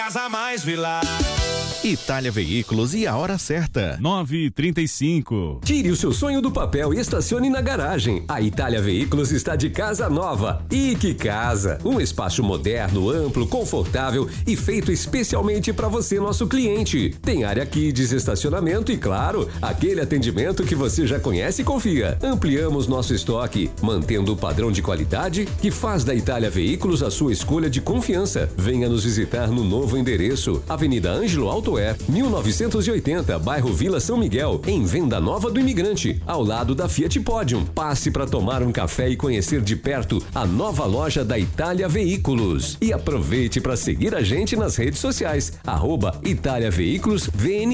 Casa Mais Vilar. Itália Veículos e a hora certa. 9h35. Tire o seu sonho do papel e estacione na garagem. A Itália Veículos está de casa nova. E que casa! Um espaço moderno, amplo, confortável e feito especialmente para você, nosso cliente. Tem área kids, estacionamento e, claro, aquele atendimento que você já conhece e confia. Ampliamos nosso estoque, mantendo o padrão de qualidade que faz da Itália Veículos a sua escolha de confiança. Venha nos visitar no novo endereço, Avenida Ângelo Altoé, 1980, bairro Vila São Miguel, em Venda Nova do Imigrante, ao lado da Fiat Podium. Passe para tomar um café e conhecer de perto a nova loja da Itália Veículos. E aproveite para seguir a gente nas redes sociais, @Itália Veículos VN.